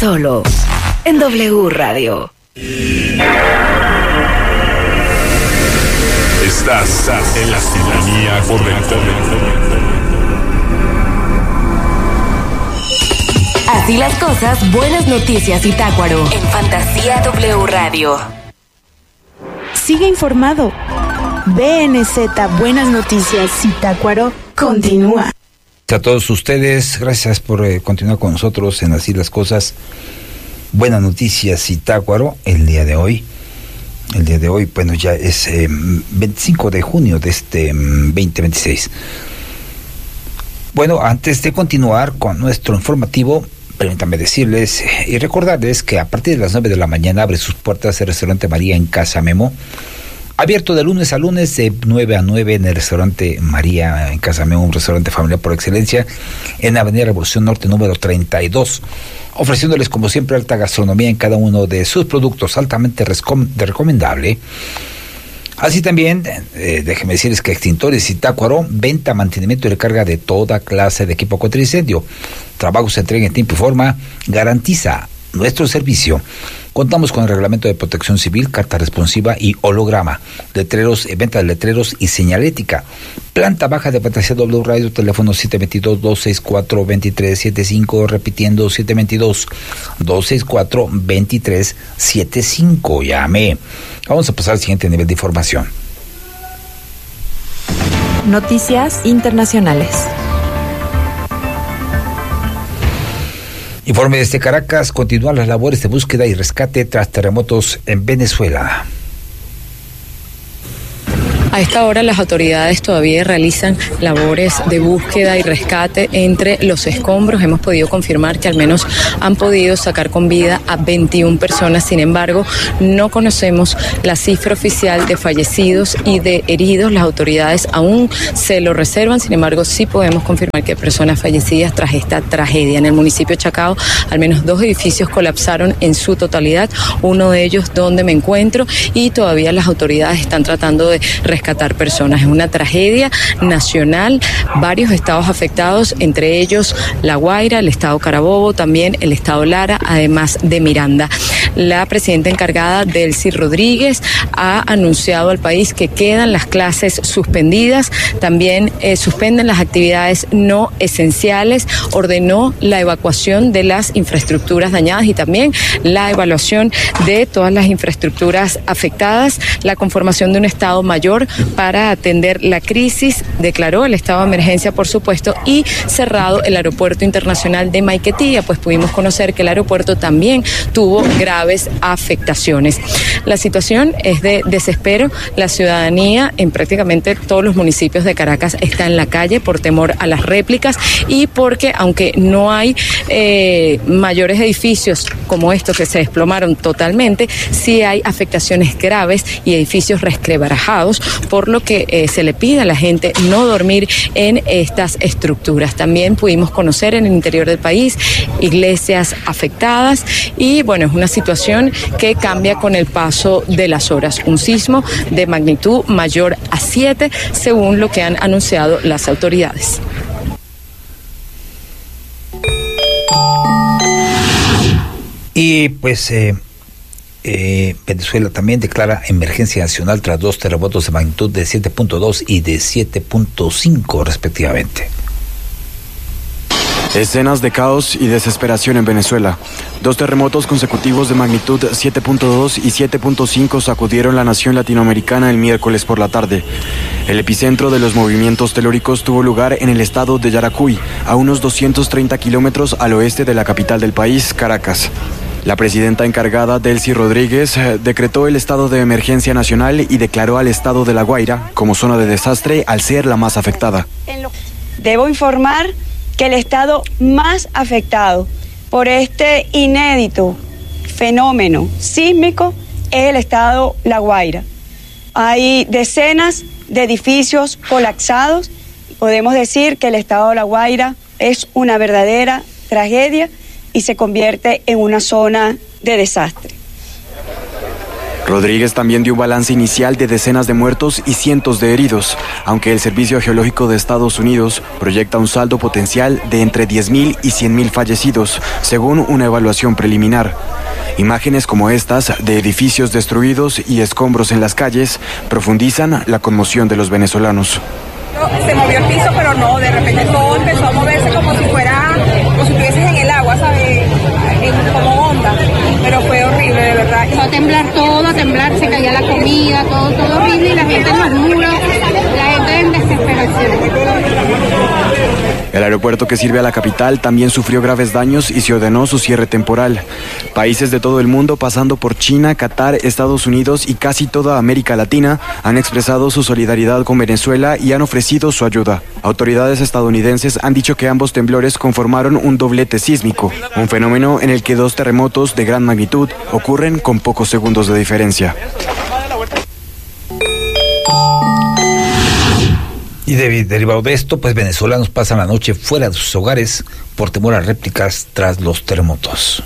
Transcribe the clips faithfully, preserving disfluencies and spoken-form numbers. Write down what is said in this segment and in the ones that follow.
solo en W Radio. Estás en la sintonía correcta. Así las cosas, buenas noticias Zitácuaro en Fantasía W Radio. Sigue informado. B N Z Buenas Noticias Zitácuaro continúa. A todos ustedes, gracias por eh, continuar con nosotros en Así las Cosas. Buenas Noticias Zitácuaro, el día de hoy. El día de hoy, bueno, ya es eh, veinticinco de junio de este veinte veintiséis. Bueno, antes de continuar con nuestro informativo, permítanme decirles eh, y recordarles que a partir de las nueve de la mañana abre sus puertas el restaurante María en Casa Memo. Abierto de lunes a lunes de nueve a nueve en el restaurante María en Casa Memo, un restaurante familiar por excelencia en Avenida Revolución Norte número treinta y dos, ofreciéndoles como siempre alta gastronomía en cada uno de sus productos, altamente rescom- recomendable. Así también, eh, déjenme decirles que Extintores Zitácuaro, venta, mantenimiento y recarga de toda clase de equipo contra incendio. Trabajos se entrega en tiempo y forma, garantiza nuestro servicio. Contamos con el reglamento de protección civil, carta responsiva y holograma, letreros, venta de letreros y señalética. Planta baja de Fantasía W Radio, teléfono siete dos dos, dos seis cuatro, dos tres siete cinco, repitiendo siete dos dos, dos seis cuatro, dos tres siete cinco. Llame. Vamos a pasar al siguiente nivel de información. Noticias internacionales. Informe desde Caracas, continúan las labores de búsqueda y rescate tras terremotos en Venezuela. A esta hora las autoridades todavía realizan labores de búsqueda y rescate entre los escombros. Hemos podido confirmar que al menos han podido sacar con vida a veintiuna personas. Sin embargo, no conocemos la cifra oficial de fallecidos y de heridos. Las autoridades aún se lo reservan. Sin embargo, sí podemos confirmar que hay personas fallecidas tras esta tragedia. En el municipio de Chacao, al menos dos edificios colapsaron en su totalidad. Uno de ellos donde me encuentro, y todavía las autoridades están tratando de rescatar rescatar personas. Es una tragedia nacional, varios estados afectados, entre ellos La Guaira, el estado Carabobo, también el estado Lara, además de Miranda. La presidenta encargada, Delcy Rodríguez, ha anunciado al país que quedan las clases suspendidas, también eh, suspenden las actividades no esenciales, ordenó la evacuación de las infraestructuras dañadas y también la evaluación de todas las infraestructuras afectadas, la conformación de un estado mayor para atender la crisis, declaró el estado de emergencia, por supuesto, y cerrado el aeropuerto internacional de Maiquetía, pues pudimos conocer que el aeropuerto también tuvo graves afectaciones. La situación es de desespero. La ciudadanía en prácticamente todos los municipios de Caracas está en la calle por temor a las réplicas y porque, aunque no hay eh, mayores edificios como estos que se desplomaron totalmente, sí hay afectaciones graves y edificios resquebrajados, por lo que eh, se le pide a la gente no dormir en estas estructuras. También pudimos conocer en el interior del país iglesias afectadas y bueno, es una situación que cambia con el paso de las horas. Un sismo de magnitud mayor a siete, según lo que han anunciado las autoridades. Y pues eh, eh, Venezuela también declara emergencia nacional tras dos terremotos de magnitud de siete punto dos y de siete punto cinco respectivamente. Escenas de caos y desesperación en Venezuela. Dos terremotos consecutivos de magnitud siete punto dos y siete punto cinco sacudieron la nación latinoamericana el miércoles por la tarde. El epicentro de los movimientos telúricos tuvo lugar en el estado de Yaracuy, a unos doscientos treinta kilómetros al oeste de la capital del país, Caracas. La presidenta encargada, Delcy Rodríguez, decretó el estado de emergencia nacional y declaró al estado de La Guaira como zona de desastre al ser la más afectada. Debo informar que el estado más afectado por este inédito fenómeno sísmico es el estado La Guaira. Hay decenas de edificios colapsados. Podemos decir que el estado de La Guaira es una verdadera tragedia y se convierte en una zona de desastre. Rodríguez también dio un balance inicial de decenas de muertos y cientos de heridos, aunque el Servicio Geológico de Estados Unidos proyecta un saldo potencial de entre diez mil y cien mil fallecidos, según una evaluación preliminar. Imágenes como estas, de edificios destruidos y escombros en las calles, profundizan la conmoción de los venezolanos. Se movió el piso, pero no, de repente todo empezó a moverse como si fuera, como si estuvieses en el agua, ¿sabes? En, como onda, pero fue horrible, de verdad. Empezó a temblar todo, a temblar, se caía la comida, todo, todo horrible, y la gente en los muros, la gente en desesperación. El aeropuerto que sirve a la capital también sufrió graves daños y se ordenó su cierre temporal. Países de todo el mundo, pasando por China, Qatar, Estados Unidos y casi toda América Latina, han expresado su solidaridad con Venezuela y han ofrecido su ayuda. Autoridades estadounidenses han dicho que ambos temblores conformaron un doblete sísmico, un fenómeno en el que dos terremotos de gran magnitud ocurren con pocos segundos de diferencia. Y de, derivado de esto, pues venezolanos pasan la noche fuera de sus hogares por temor a réplicas tras los terremotos.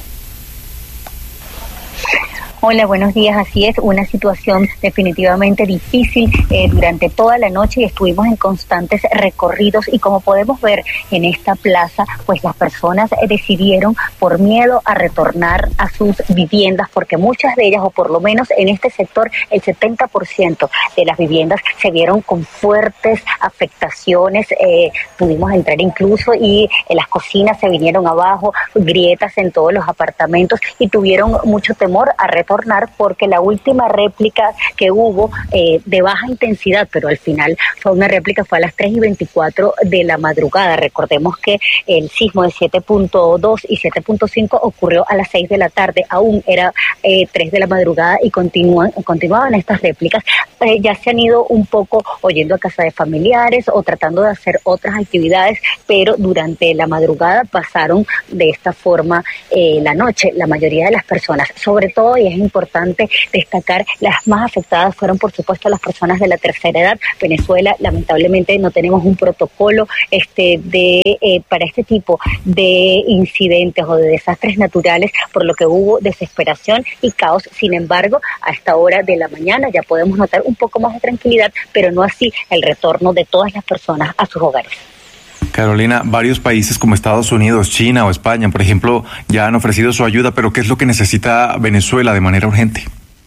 Hola, buenos días. Así es, una situación definitivamente difícil eh, durante toda la noche y estuvimos en constantes recorridos y como podemos ver en esta plaza, pues las personas eh, decidieron por miedo a retornar a sus viviendas porque muchas de ellas, o por lo menos en este sector, el setenta por ciento de las viviendas se vieron con fuertes afectaciones. Eh, pudimos entrar incluso y eh, las cocinas se vinieron abajo, grietas en todos los apartamentos y tuvieron mucho temor a retornar porque la última réplica que hubo eh, de baja intensidad, pero al final fue una réplica, fue a las tres y veinticuatro de la madrugada. Recordemos que el sismo de siete punto dos y siete punto cinco ocurrió a las seis de la tarde, aún era eh, tres de la madrugada y continúan, continuaban estas réplicas. Eh, ya se han ido un poco oyendo a casa de familiares o tratando de hacer otras actividades, pero durante la madrugada pasaron de esta forma eh, la noche. La mayoría de las personas, sobre todo, y es importante destacar, las más afectadas fueron por supuesto las personas de la tercera edad. Venezuela lamentablemente no tenemos un protocolo este de eh, para este tipo de incidentes o de desastres naturales, por lo que hubo desesperación y caos. Sin embargo, a esta hora de la mañana ya podemos notar un poco más de tranquilidad, pero no así el retorno de todas las personas a sus hogares. Carolina, varios países como Estados Unidos, China o España, por ejemplo, ya han ofrecido su ayuda, pero ¿qué es lo que necesita Venezuela de manera urgente?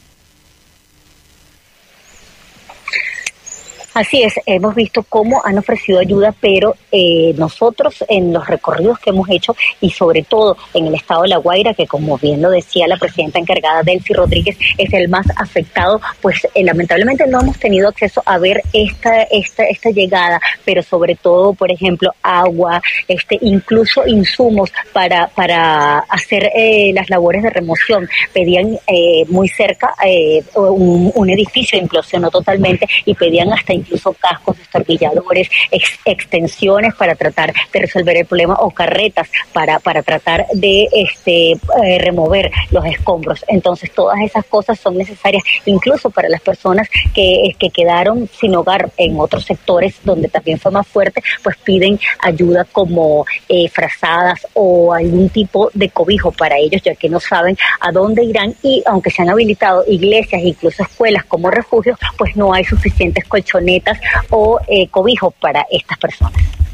Así es, hemos visto cómo han ofrecido ayuda, pero eh, nosotros en los recorridos que hemos hecho y sobre todo en el estado de La Guaira, que como bien lo decía la presidenta encargada, Delcy Rodríguez, es el más afectado, pues eh, lamentablemente no hemos tenido acceso a ver esta esta esta llegada, pero sobre todo, por ejemplo, agua, este incluso insumos para para hacer eh, las labores de remoción. Pedían eh, muy cerca eh, un, un edificio implosionó totalmente y pedían hasta incluso cascos, destornilladores, ex, extensiones para tratar de resolver el problema o carretas para para tratar de este eh, remover los escombros. Entonces todas esas cosas son necesarias incluso para las personas que, que quedaron sin hogar en otros sectores donde también fue más fuerte, pues piden ayuda como eh, frazadas o algún tipo de cobijo para ellos, ya que no saben a dónde irán y aunque se han habilitado iglesias, incluso escuelas como refugios, pues no hay suficientes colchonetas o eh, cobijo para estas personas.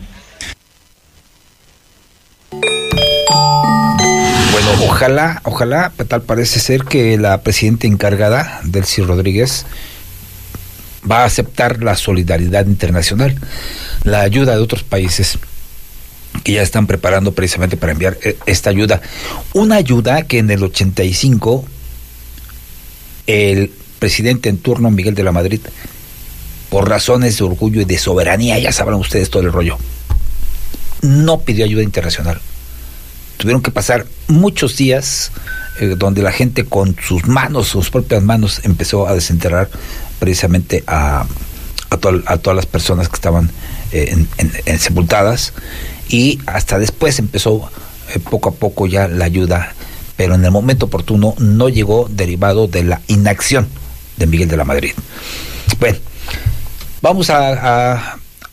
Bueno, ojalá, ojalá, tal parece ser que la presidenta encargada, Delcy Rodríguez, va a aceptar la solidaridad internacional, la ayuda de otros países que ya están preparando precisamente para enviar esta ayuda. Una ayuda que en el ochenta y cinco el presidente en turno, Miguel de la Madrid, por razones de orgullo y de soberanía, ya sabrán ustedes todo el rollo, no pidió ayuda internacional. Tuvieron que pasar muchos días eh, donde la gente con sus manos, sus propias manos, empezó a desenterrar precisamente a, a, to- a todas las personas que estaban eh, en, en, en sepultadas, y hasta después empezó eh, poco a poco ya la ayuda, pero en el momento oportuno no llegó, derivado de la inacción de Miguel de la Madrid. Bueno, vamos a, a,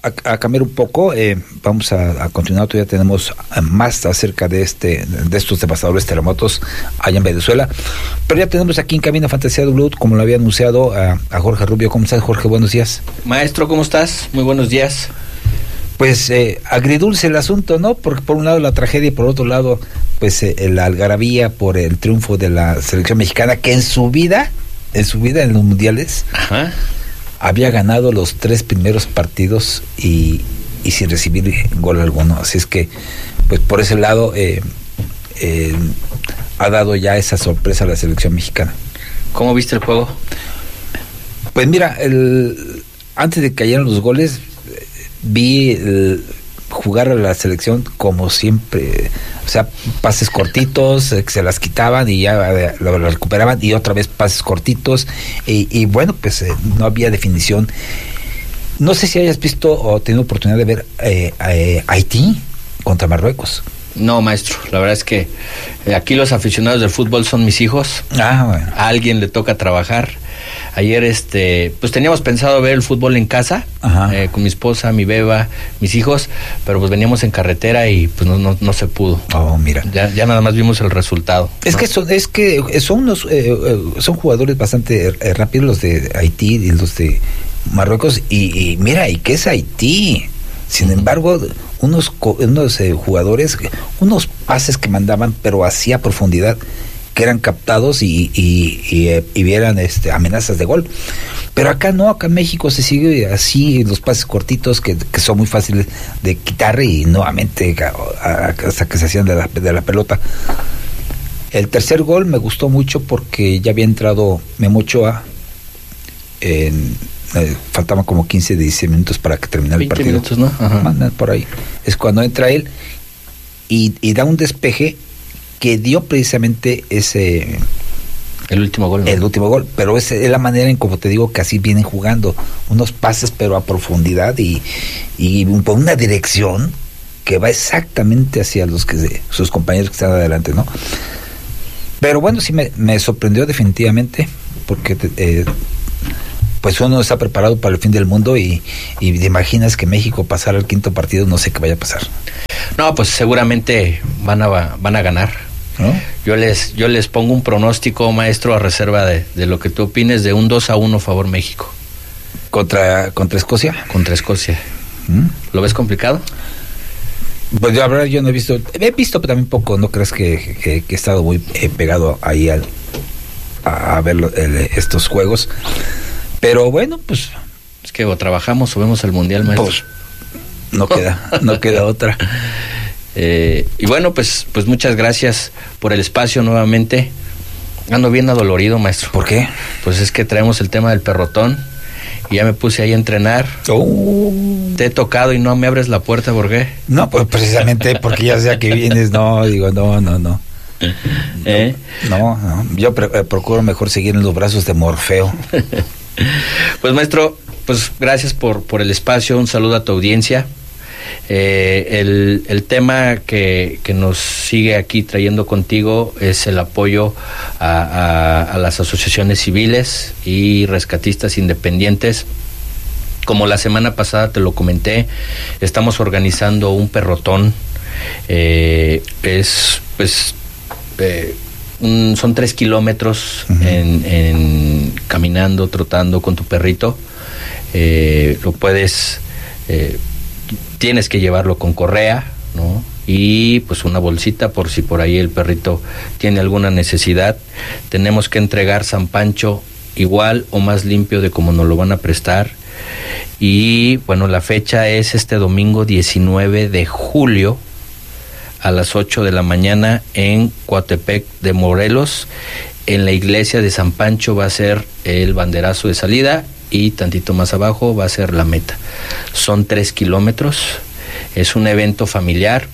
a, a cambiar un poco, eh, vamos a, a continuar. Todavía tenemos más acerca de este de estos devastadores terremotos allá en Venezuela, pero ya tenemos aquí en Cabina Fantasía W, como lo había anunciado, a, a Jorge Rubio. ¿Cómo estás, Jorge? Buenos días. Maestro, ¿cómo estás? Muy buenos días. Pues eh, agridulce el asunto, ¿no? Porque por un lado la tragedia y por otro lado, pues eh, la algarabía por el triunfo de la selección mexicana, que en su vida, en su vida en los mundiales, Ajá. había ganado los tres primeros partidos y, y sin recibir gol alguno. Así es que, pues por ese lado, eh, eh, ha dado ya esa sorpresa a la selección mexicana. ¿Cómo viste el juego? Pues mira, el, antes de que cayeran los goles, vi el, jugar a la selección como siempre, o sea, pases cortitos, eh, que se las quitaban y ya eh, lo, lo recuperaban, y otra vez pases cortitos, y, y bueno, pues eh, no había definición. No sé si hayas visto o tenido oportunidad de ver eh, eh, Haití contra Marruecos. No, maestro, la verdad es que aquí los aficionados del fútbol son mis hijos. Ah, bueno. A alguien le toca trabajar. Ayer, este, pues teníamos pensado ver el fútbol en casa, eh, con mi esposa, mi beba, mis hijos, pero pues veníamos en carretera y pues no, no, no se pudo. Oh, mira. Ya, ya nada más vimos el resultado. Es ¿no? que son, es que son unos, eh, son jugadores bastante eh, rápidos los de Haití y los de Marruecos, y, y mira, ¿y qué es Haití? Sin embargo, unos, unos eh, jugadores, unos pases que mandaban, pero así a profundidad, que eran captados y, y, y, eh, y vieran este, amenazas de gol. Pero acá no, acá en México se sigue así, los pases cortitos que, que son muy fáciles de quitar y nuevamente a, a, hasta que se hacían de la, de la pelota. El tercer gol me gustó mucho porque ya había entrado Memo Ochoa, en, eh, faltaban como quince, dieciséis minutos para que terminara el partido. Minutos, ¿no? Ajá. Por ahí. Es cuando entra él y, y da un despeje que dio precisamente ese... El último gol. ¿no? El último gol, pero es, es la manera en como te digo que así vienen jugando, unos pases pero a profundidad y, y por una dirección que va exactamente hacia los que se, sus compañeros que están adelante, ¿no? Pero bueno, sí me, me sorprendió definitivamente, porque eh, pues uno está preparado para el fin del mundo y, y te imaginas que México pasara al quinto partido, no sé qué vaya a pasar. No, pues seguramente van a, van a ganar. ¿No? Yo les yo les pongo un pronóstico, maestro, a reserva de, de lo que tú opines, de un dos a uno favor México. ¿Contra, contra Escocia? Contra Escocia. ¿Mm? ¿Lo ves complicado? Pues la verdad yo no he visto, he visto pero también poco, no crees que, que, que he estado muy eh, pegado ahí al, a, a ver lo, el, estos juegos, pero bueno, pues... Es que o trabajamos o vemos el Mundial, maestro. Pues, no queda, no queda otra. Eh, y bueno, pues pues muchas gracias por el espacio nuevamente. Ando bien adolorido, maestro. ¿Por qué? Pues es que traemos el tema del perrotón y ya me puse ahí a entrenar. Oh. Te he tocado y no me abres la puerta, ¿por qué? No, pues precisamente porque ya sea que vienes, no, digo, no, no, no. ¿Eh? No, no, yo pre- eh, procuro mejor seguir en los brazos de Morfeo. Pues maestro, pues gracias por, por el espacio, un saludo a tu audiencia. Eh, el, el tema que, que nos sigue aquí trayendo contigo es el apoyo a, a, a las asociaciones civiles y rescatistas independientes. Como la semana pasada te lo comenté, estamos organizando un perrotón. Eh, es pues eh, un, son tres kilómetros uh-huh. en, en caminando, trotando con tu perrito. Eh, lo puedes eh, tienes que llevarlo con correa, ¿no? Y pues una bolsita por si por ahí el perrito tiene alguna necesidad. Tenemos que entregar San Pancho igual o más limpio de como nos lo van a prestar. Y bueno, la fecha es este domingo diecinueve de julio a las ocho de la mañana en Coatepec de Morelos. En la iglesia de San Pancho va a ser el banderazo de salida y tantito más abajo va a ser la meta. Son tres kilómetros, es un evento familiar.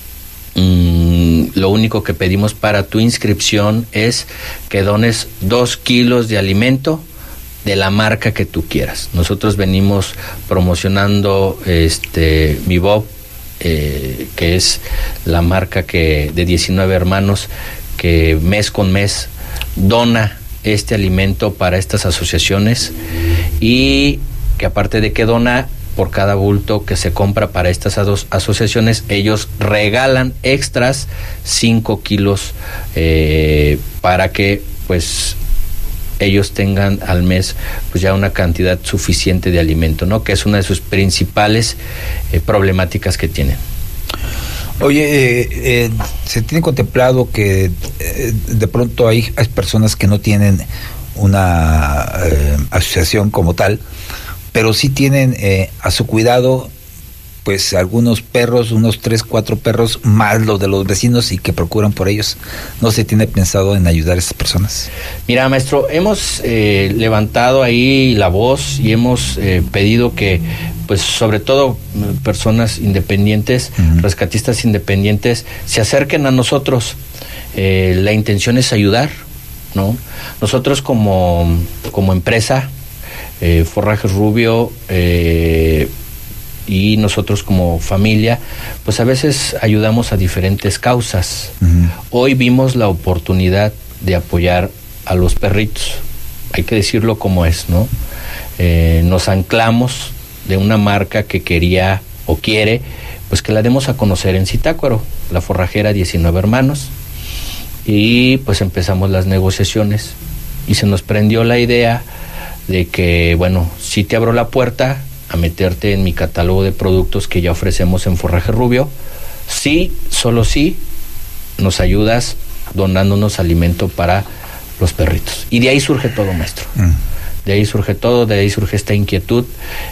Mm, lo único que pedimos para tu inscripción es que dones dos kilos de alimento de la marca que tú quieras. Nosotros venimos promocionando este Mi Bob, eh, que es la marca que de diecinueve hermanos que mes con mes dona este alimento para estas asociaciones y que aparte de que dona, por cada bulto que se compra para estas aso- asociaciones, ellos regalan extras cinco kilos eh, para que pues ellos tengan al mes pues ya una cantidad suficiente de alimento, ¿no? Que es una de sus principales eh, problemáticas que tienen. Oye, eh, eh, ¿se tiene contemplado que eh, de pronto hay, hay personas que no tienen una eh, asociación como tal, pero sí tienen eh, a su cuidado pues algunos perros, unos tres, cuatro perros, más los de los vecinos y que procuran por ellos? ¿No se tiene pensado en ayudar a esas personas? Mira, maestro, hemos eh, levantado ahí la voz y hemos eh, pedido que, pues sobre todo personas independientes, uh-huh. rescatistas independientes, se acerquen a nosotros. Eh, la intención es ayudar, ¿no? Nosotros como, como empresa, eh, Forrajes Rubio, eh, y nosotros como familia, pues a veces ayudamos a diferentes causas. Uh-huh. Hoy vimos la oportunidad de apoyar a los perritos, hay que decirlo como es, ¿no? Eh, nos anclamos de una marca que quería o quiere, pues que la demos a conocer en Zitácuaro, la forrajera diecinueve Hermanos, y pues empezamos las negociaciones y se nos prendió la idea de que, bueno, si te abro la puerta a meterte en mi catálogo de productos que ya ofrecemos en Forraje Rubio, sí, solo sí, nos ayudas donándonos alimento para los perritos. Y de ahí surge todo, maestro. Mm. De ahí surge todo, de ahí surge esta inquietud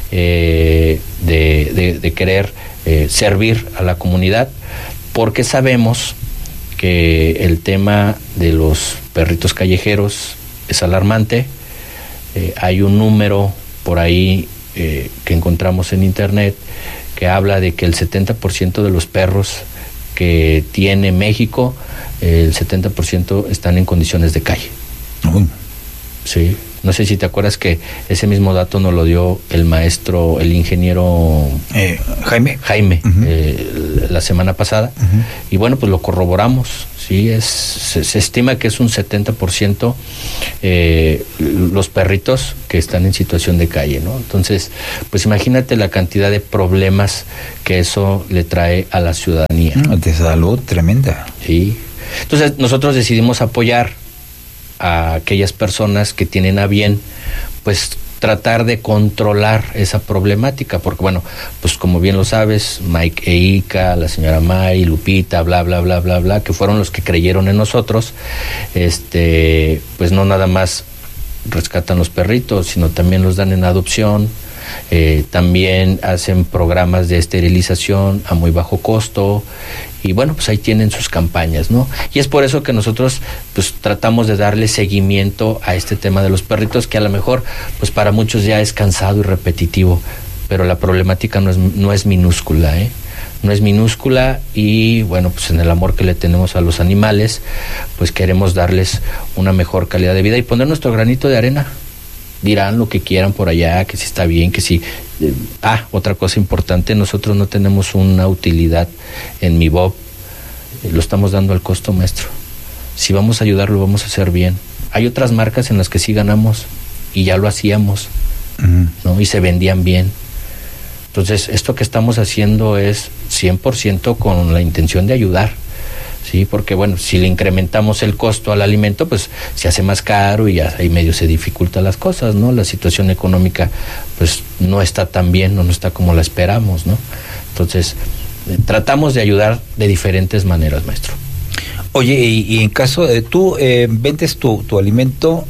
eh, de, de, de querer eh, servir a la comunidad, porque sabemos que el tema de los perritos callejeros es alarmante. Eh, hay un número por ahí Eh, que encontramos en internet que habla de que el setenta por ciento de los perros que tiene México, eh, el setenta por ciento están en condiciones de calle. Uh. Sí, no sé si te acuerdas que ese mismo dato nos lo dio el maestro, el ingeniero eh, Jaime Jaime uh-huh. eh, la semana pasada, uh-huh. y bueno, pues lo corroboramos. Sí, es, se, se estima que es un setenta por ciento eh, los perritos que están en situación de calle, ¿no? Entonces, pues imagínate la cantidad de problemas que eso le trae a la ciudadanía. Mm, de salud tremenda. Sí. Entonces, nosotros decidimos apoyar a aquellas personas que tienen a bien, pues, tratar de controlar esa problemática, porque bueno, pues como bien lo sabes, Mike e Ica, la señora May, Lupita, bla, bla, bla, bla, bla, que fueron los que creyeron en nosotros, este, pues no nada más rescatan los perritos, sino también los dan en adopción, eh, también hacen programas de esterilización a muy bajo costo, y bueno, pues ahí tienen sus campañas, ¿no? Y es por eso que nosotros pues tratamos de darle seguimiento a este tema de los perritos, que a lo mejor pues para muchos ya es cansado y repetitivo, pero la problemática no es, no es minúscula, ¿eh? No es minúscula, y bueno, pues en el amor que le tenemos a los animales, pues queremos darles una mejor calidad de vida y poner nuestro granito de arena. Dirán lo que quieran por allá, que si está bien, que si... Eh, ah, otra cosa importante, nosotros no tenemos una utilidad en Mi Bob, eh, lo estamos dando al costo, maestro. Si vamos a ayudarlo, vamos a hacer bien. Hay otras marcas en las que sí ganamos, y ya lo hacíamos, uh-huh. ¿no? Y se vendían bien. Entonces, esto que estamos haciendo es cien por ciento con la intención de ayudar. Sí, porque bueno, si le incrementamos el costo al alimento, pues se hace más caro y ya ahí medio se dificultan las cosas, ¿no? La situación económica pues no está tan bien, no, no está como la esperamos, ¿no? Entonces, eh, tratamos de ayudar de diferentes maneras, maestro. Oye, y, y en caso de tú eh, vendes tu, tu alimento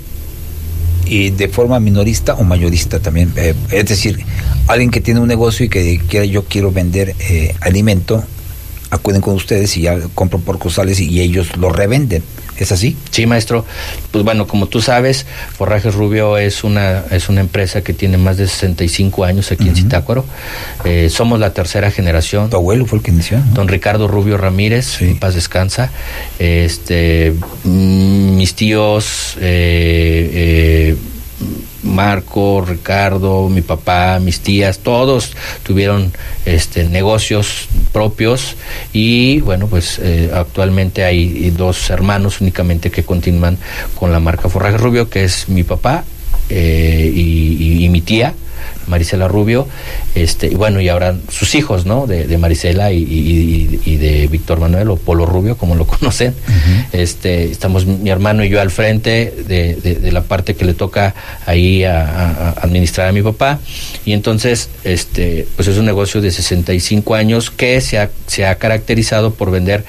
y de forma minorista o mayorista también, eh, es decir, alguien que tiene un negocio y que quiera, yo quiero vender eh, alimento, acuden con ustedes y ya compran por costales y ellos lo revenden. ¿Es así? Sí, maestro. Pues bueno, como tú sabes, Forrajes Rubio es una es una empresa que tiene más de sesenta y cinco años aquí uh-huh. en Zitácuaro. Eh, somos la tercera generación. Tu abuelo fue el que inició, ¿no? Don Ricardo Rubio Ramírez, sí. En paz descansa. Este, mis tíos, eh, eh, Marco, Ricardo, mi papá, mis tías, todos tuvieron este negocios propios y bueno, pues eh, actualmente hay dos hermanos únicamente que continúan con la marca Forraje Rubio, que es mi papá eh, y, y, y mi tía, Marisela Rubio, este, y bueno, y ahora sus hijos, ¿no? De, de Marisela y, y, y de Víctor Manuel, o Polo Rubio, como lo conocen. Uh-huh. Este, estamos mi hermano y yo al frente de, de, de la parte que le toca ahí a, a, a administrar a mi papá, y entonces, este, pues es un negocio de sesenta y cinco años que se ha, se ha caracterizado por vender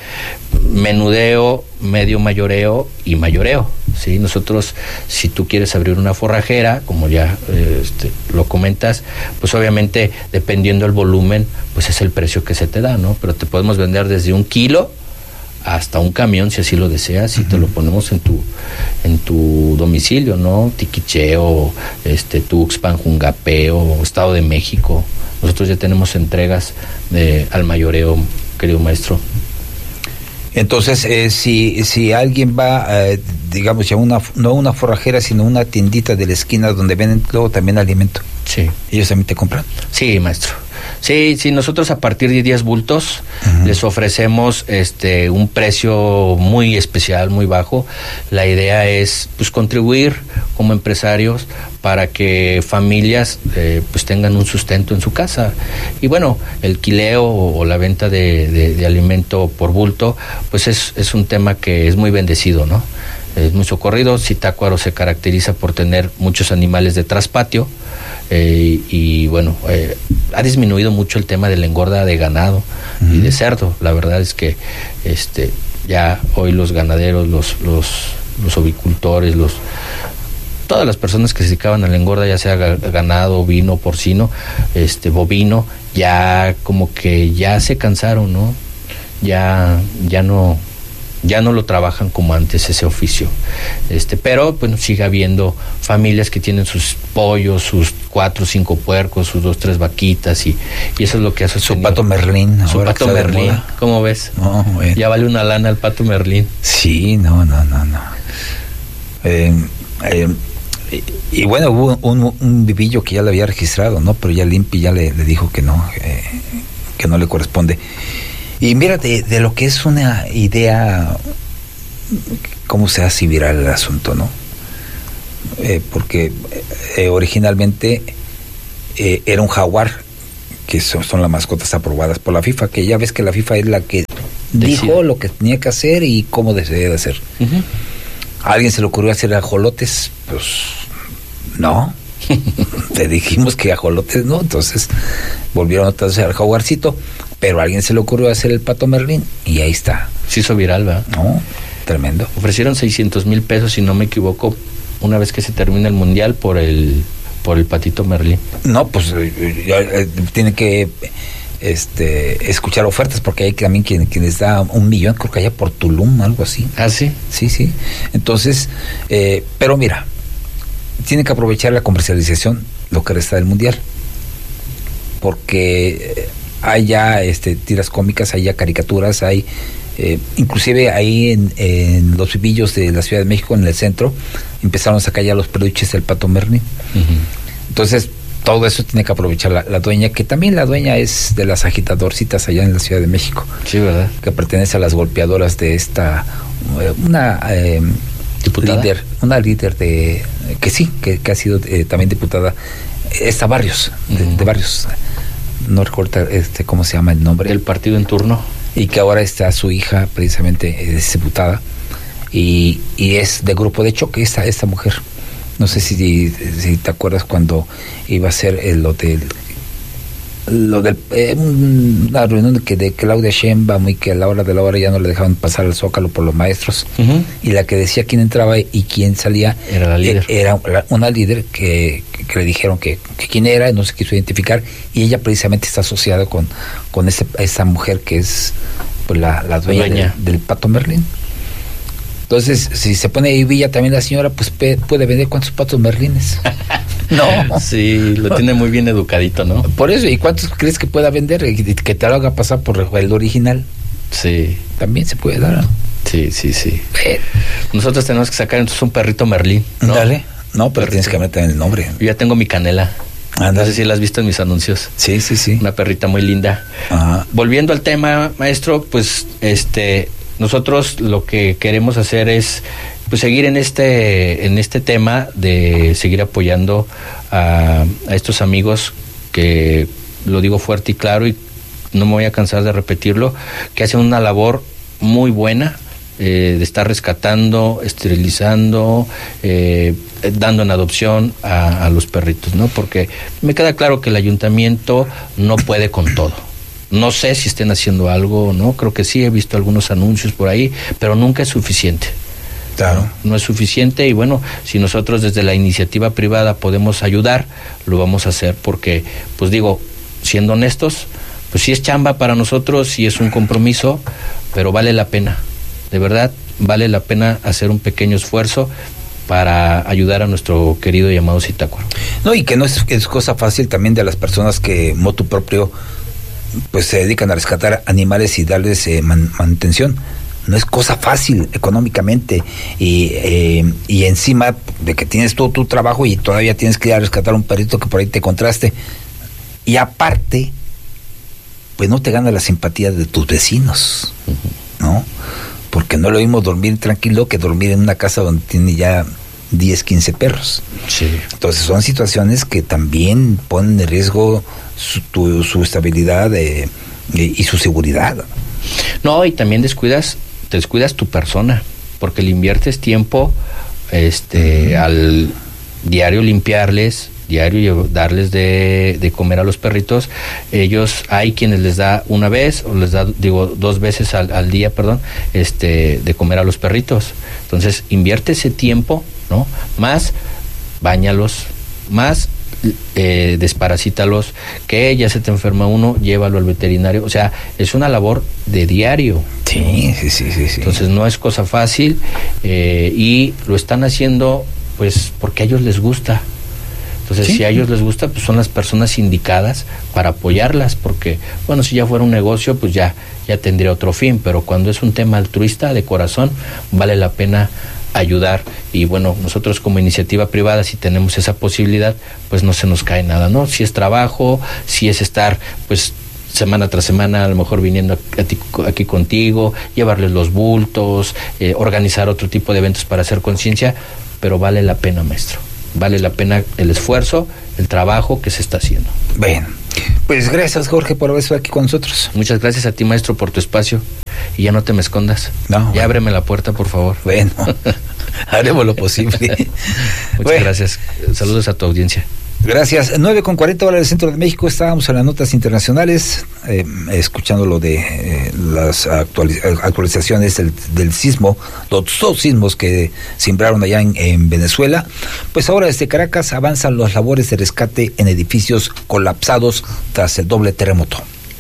menudeo, medio mayoreo y mayoreo, ¿sí? Nosotros, si tú quieres abrir una forrajera, como ya eh, este, lo comentas, pues obviamente dependiendo del volumen, pues es el precio que se te da, ¿no? Pero te podemos vender desde un kilo hasta un camión, si así lo deseas, y uh-huh. te lo ponemos en tu en tu domicilio, ¿no? Tiquicheo, este, Tuxpan, Jungapeo, Estado de México. Nosotros ya tenemos entregas de, al mayoreo, querido maestro. Entonces, eh, si si alguien va, eh, digamos, ya una, no una forrajera, sino una tiendita de la esquina donde venden luego también alimento. Sí. ¿Ellos también te compran? Sí, maestro. Sí, sí, nosotros a partir de diez bultos uh-huh. les ofrecemos este un precio muy especial, muy bajo. La idea es pues contribuir como empresarios para que familias eh, pues tengan un sustento en su casa. Y bueno, el quileo o, o la venta de, de, de alimento por bulto, pues es, es un tema que es muy bendecido, ¿no? Es muy socorrido. Zitácuaro se caracteriza por tener muchos animales de traspatio. Eh, y bueno, eh, ha disminuido mucho el tema de la engorda de ganado uh-huh. y de cerdo. La verdad es que este ya hoy los ganaderos, los los los ovicultores, los todas las personas que se dedicaban a la engorda, ya sea ganado, ovino, porcino, este bovino, ya como que ya se cansaron, ¿no? Ya ya no ya no lo trabajan como antes ese oficio, este, pero bueno, sigue habiendo familias que tienen sus pollos, sus cuatro o cinco puercos, sus dos, tres vaquitas, y, y eso es lo que hace su pato Merlín. Su pato Merlín, ¿cómo ves? No, bueno. Ya vale una lana el pato Merlín. Sí, no, no, no, no. Eh, eh, y, y bueno, hubo un, un vivillo que ya le había registrado, ¿no? Pero ya el I N P I ya le, le dijo que no, eh, que no le corresponde. Y mira, de, de lo que es una idea, cómo se hace viral el asunto, ¿no? Eh, porque eh, originalmente eh, era un jaguar, que son, son las mascotas aprobadas por la FIFA, que ya ves que la FIFA es la que Decide. dijo lo que tenía que hacer y cómo debía de hacer. Uh-huh. ¿A alguien se le ocurrió hacer ajolotes? Pues no. Te dijimos que ajolotes no, entonces volvieron a hacer al jaguarcito, pero a alguien se le ocurrió hacer el pato Merlín y ahí está. Se hizo viral, ¿verdad? No, tremendo. Ofrecieron seiscientos mil pesos, si no me equivoco, una vez que se termina el mundial por el por el patito Merlín. No, pues ya, eh, tiene que este escuchar ofertas, porque hay también quien, quien les da un millón, creo que allá por Tulum, algo así. ¿Ah, sí? Sí, sí. Entonces, eh, pero mira, tienen que aprovechar la comercialización, lo que resta del mundial, porque hay ya este, tiras cómicas, hay ya caricaturas, hay eh, inclusive ahí en, en los vivillos de la Ciudad de México, en el centro, empezaron a sacar ya los peluches del pato Merlín. Uh-huh. Entonces todo eso tiene que aprovechar la, la dueña, que también la dueña es de las agitadorcitas allá en la Ciudad de México. Sí, ¿verdad? Que pertenece a las golpeadoras de esta una eh, ¿diputada? líder, una líder de que sí, que, que ha sido eh, también diputada, esta Barrios, de, uh-huh. de Barrios, no recuerdo este cómo se llama el nombre. Del partido en turno. Y que ahora está su hija, precisamente, es diputada, y, y es de Grupo de Choque, esta, esta mujer. No sé si, si te acuerdas cuando iba a ser el, lo del lo del eh, una reunión de, que de Claudia Sheinbaum, y que a la hora de la hora ya no le dejaban pasar al Zócalo por los maestros, uh-huh. y la que decía quién entraba y quién salía era la líder, eh, era una líder que, que, que le dijeron que, que quién era, no se quiso identificar, y ella precisamente está asociada con, con ese, esa mujer que es pues la, la dueña, dueña. De, del pato Merlín. Entonces, si se pone ahí Villa también la señora, pues pe, puede vender cuántos patos Merlines. No. Sí, lo tiene muy bien educadito, ¿no? Por eso, ¿y cuántos crees que pueda vender? Que te lo haga pasar por el original. Sí. También se puede dar, ¿no? Sí, sí, sí. Eh. Nosotros tenemos que sacar entonces un perrito Merlín, ¿no? Dale. No, pero perrito. Tienes que meter el nombre. Yo ya tengo mi Canela. Andale. No sé si la has visto en mis anuncios. Sí, sí, sí. Una perrita muy linda. Ajá. Volviendo al tema, maestro, pues este... nosotros lo que queremos hacer es pues seguir en este en este tema de seguir apoyando a, a estos amigos que, lo digo fuerte y claro y no me voy a cansar de repetirlo, que hacen una labor muy buena eh, de estar rescatando, esterilizando, eh, dando en adopción a, a los perritos, ¿no? Porque me queda claro que el ayuntamiento no puede con todo. No sé si estén haciendo algo, ¿no? Creo que sí, he visto algunos anuncios por ahí, pero nunca es suficiente. Claro. No, no es suficiente y bueno, si nosotros desde la iniciativa privada podemos ayudar, lo vamos a hacer porque, pues digo, siendo honestos, pues sí es chamba para nosotros, sí es un compromiso, pero vale la pena. De verdad, vale la pena hacer un pequeño esfuerzo para ayudar a nuestro querido y amado Zitácuaro. No, y que no es, es cosa fácil también de las personas que motu propio pues se dedican a rescatar animales y darles eh, man, manutención. No es cosa fácil económicamente y, eh, y encima de que tienes todo tu trabajo y todavía tienes que ir a rescatar un perrito que por ahí te encontraste y aparte pues no te gana la simpatía de tus vecinos, uh-huh. ¿no? Porque no es lo mismo dormir tranquilo que dormir en una casa donde tiene ya diez, quince perros. Sí. Entonces son situaciones que también ponen en riesgo su, tu, su estabilidad eh, y, y su seguridad. No, y también descuidas, te descuidas tu persona, porque le inviertes tiempo este, uh-huh. al diario limpiarles, diario darles de, de comer a los perritos. Ellos, hay quienes les da una vez o les da, digo, dos veces al, al día, perdón, este, de comer a los perritos. Entonces, invierte ese tiempo, ¿no? Más, báñalos, más, eh, desparasítalos, que ya se te enferma uno, llévalo al veterinario. O sea, es una labor de diario. Sí, sí, sí, sí, sí. Entonces, no es cosa fácil eh, y lo están haciendo, pues, porque a ellos les gusta. Entonces, ¿sí? Si a ellos les gusta, pues son las personas indicadas para apoyarlas, porque, bueno, si ya fuera un negocio, pues ya, ya tendría otro fin, pero cuando es un tema altruista, de corazón, vale la pena ayudar. Y bueno, nosotros como iniciativa privada, si tenemos esa posibilidad, pues no se nos cae nada, ¿no? Si es trabajo, si es estar, pues, semana tras semana, a lo mejor viniendo a ti, aquí contigo, llevarles los bultos, eh, organizar otro tipo de eventos para hacer conciencia, pero vale la pena, maestro. Vale la pena el esfuerzo, el trabajo que se está haciendo. Bueno, pues gracias, Jorge, por haber estado aquí con nosotros. Muchas gracias a ti, maestro, por tu espacio. Y ya no te me escondas. No. Ya bueno. ábreme la puerta, por favor. Bueno, haremos lo posible. Muchas bueno. gracias. Saludos a tu audiencia. Gracias. nueve con cuarenta horas del centro de México. Estábamos en las notas internacionales, eh, escuchando lo de eh, las actualiz- actualizaciones del, del sismo, los dos sismos que sembraron allá en, en Venezuela. Pues ahora desde Caracas avanzan las labores de rescate en edificios colapsados tras el doble terremoto.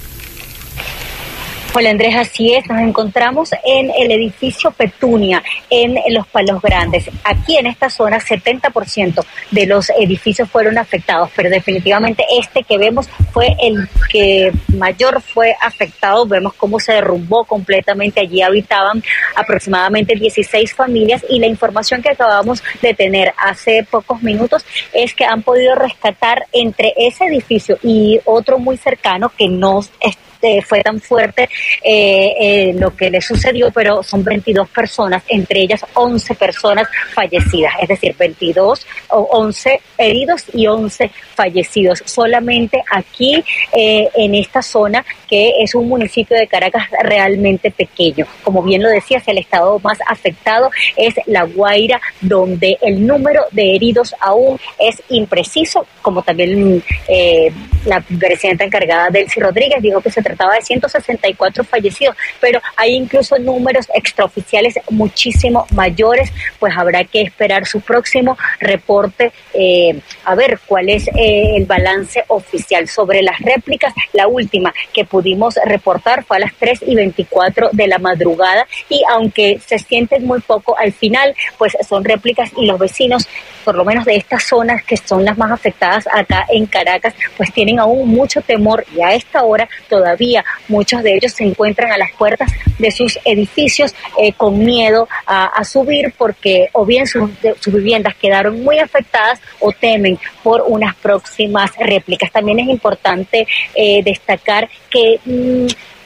Hola Andrés, así es, nos encontramos en el edificio Petunia, en Los Palos Grandes. Aquí en esta zona setenta por ciento de los edificios fueron afectados, pero definitivamente este que vemos fue el que mayor fue afectado. Vemos cómo se derrumbó completamente, allí habitaban aproximadamente dieciséis familias y la información que acabamos de tener hace pocos minutos es que han podido rescatar entre ese edificio y otro muy cercano que no está fue tan fuerte eh, eh, lo que le sucedió, pero son veintidós personas, entre ellas once personas fallecidas, es decir, veintidós o once heridos y once fallecidos, solamente aquí eh, en esta zona que es un municipio de Caracas realmente pequeño. Como bien lo decías, el estado más afectado es La Guaira, donde el número de heridos aún es impreciso, como también eh, la presidenta encargada, Delcy Rodríguez, dijo que se trataba de ciento sesenta y cuatro fallecidos, pero hay incluso números extraoficiales muchísimo mayores, pues habrá que esperar su próximo reporte, eh, a ver cuál es eh, el balance oficial sobre las réplicas. La última que pudimos reportar fue a las tres y veinticuatro de la madrugada y aunque se sienten muy poco al final, pues son réplicas y los vecinos, por lo menos de estas zonas que son las más afectadas acá en Caracas, pues tienen aún mucho temor y a esta hora todavía muchos de ellos se encuentran a las puertas de sus edificios eh, con miedo a, a subir porque o bien sus, de, sus viviendas quedaron muy afectadas o temen por unas próximas réplicas. También es importante eh, destacar que mmm,